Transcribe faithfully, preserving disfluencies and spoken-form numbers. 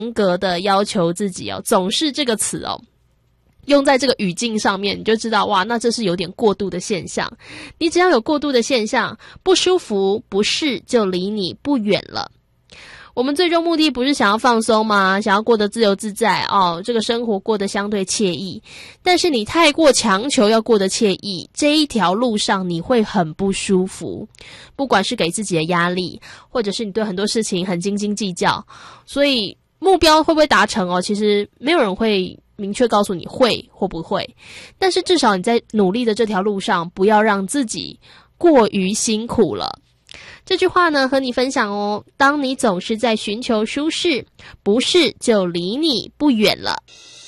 格的要求自己哦，总是这个词哦，用在这个语境上面，你就知道哇，那这是有点过度的现象。你只要有过度的现象，不舒服、不适就离你不远了。我们最终目的不是想要放松吗？想要过得自由自在哦，这个生活过得相对惬意。但是你太过强求要过得惬意，这一条路上你会很不舒服。不管是给自己的压力，或者是你对很多事情很斤斤计较，所以目标会不会达成哦？其实没有人会明确告诉你会或不会。但是至少你在努力的这条路上，不要让自己过于辛苦了。这句话呢，和你分享哦。当你总是在寻求舒适，不适就离你不远了。